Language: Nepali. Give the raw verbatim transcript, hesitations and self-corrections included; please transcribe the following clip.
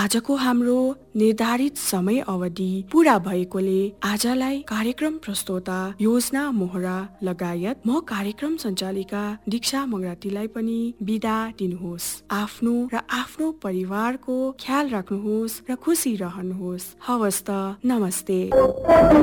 आजको हाम्रो निर्धारित समय अवधि पूरा भएकोले आजलाई कार्यक्रम प्रस्तोता योजना मोहरा लगायत म कार्यक्रम सञ्चालिका दीक्षा मगरातीलाई पनि बिदा दिनुहोस्। आफ्नो र आफ्नो परिवारको ख्याल राख्नुहोस् र खुसी रहनुहोस्। हवस् त, नमस्ते।